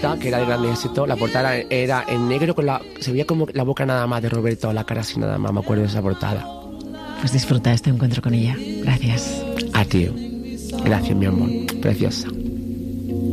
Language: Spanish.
Roberta, que era el gran éxito. La portada era en negro, se veía como la boca nada más de Roberta, o la cara así nada más, me acuerdo de esa portada. Pues disfruta este encuentro con ella. Gracias. A ti. Gracias, mi amor. Preciosa.